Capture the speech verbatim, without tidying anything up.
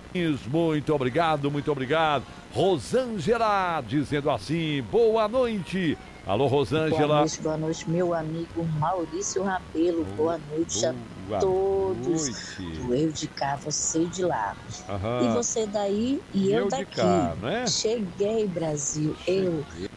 Muito obrigado, muito obrigado. Rosângela dizendo assim, boa noite. Alô, Rosângela. Boa noite, boa noite, meu amigo Maurício Rabelo. Boa noite a boa todos noite. do Eu de Cá, você de lá. Aham. E você daí e, E eu eu de daqui. cá, né? Cheguei, Brasil. Cheguei. Eu